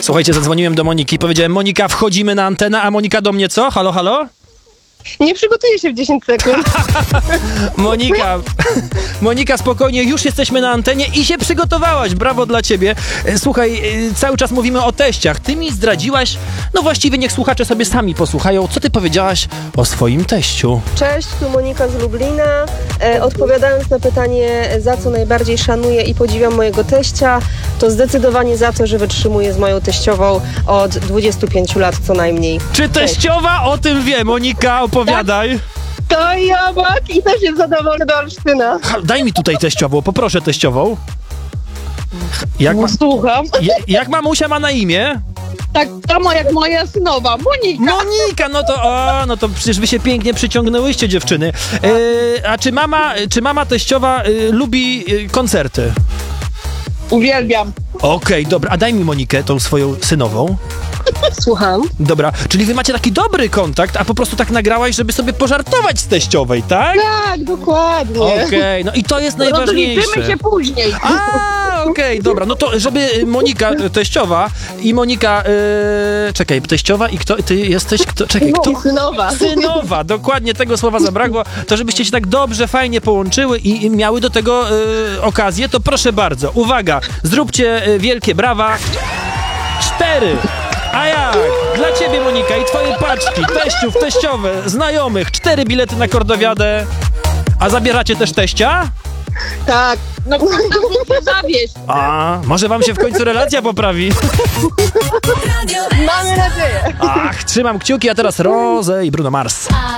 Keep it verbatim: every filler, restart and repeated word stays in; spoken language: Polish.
Słuchajcie, zadzwoniłem do Moniki, powiedziałem: Monika, wchodzimy na antenę, a Monika do mnie co? Halo, halo? Nie przygotuję się w dziesięć sekund. Monika, Monika, spokojnie, już jesteśmy na antenie i się przygotowałaś, brawo dla ciebie. Słuchaj, cały czas mówimy o teściach. Ty mi zdradziłaś, no właściwie niech słuchacze sobie sami posłuchają, co ty powiedziałaś o swoim teściu. Cześć, tu Monika z Lublina. E, odpowiadając na pytanie, za co najbardziej szanuję i podziwiam mojego teścia, to zdecydowanie za to, że wytrzymuje z moją teściową od dwudziestu pięciu lat co najmniej. Czy teściowa o tym wie? Monika, opowiadaj. To i obok i też jest zadowolony do Olsztyna. Daj mi tutaj teściową, poproszę teściową. Jak, ma, Słucham. je, jak mamusia ma na imię? Tak samo jak moja synowa, Monika. Monika, no to, o, no to przecież wy się pięknie przyciągnęłyście, dziewczyny. E, a czy mama, czy mama teściowa e, lubi e, koncerty? Uwielbiam. Okej, okay, dobra, a daj mi Monikę, tą swoją synową. Słucham. Dobra, czyli wy macie taki dobry kontakt, a po prostu tak nagrałaś, żeby sobie pożartować z teściowej, tak? Tak, dokładnie. Okej, okay, no i to jest No to najważniejsze. liczymy się później. A, okej, okay, dobra, no to żeby Monika, teściowa i Monika, yy, czekaj, teściowa i kto, ty jesteś, kto, czekaj, kto? Synowa. Synowa, dokładnie tego słowa zabrakło, to żebyście się tak dobrze, fajnie połączyły i, i miały do tego yy, okazję, to proszę bardzo, uwaga, zróbcie yy, wielkie brawa. Cztery. A jak? Dla ciebie, Monika, i twoje paczki, teściów, teściowe, znajomych, cztery bilety na Kordowiadę. A zabieracie też teścia? Tak. No kto się zawieść? A, może wam się w końcu relacja poprawi. Mamy nadzieję. Ach, trzymam kciuki, a teraz Rose i Bruno Mars.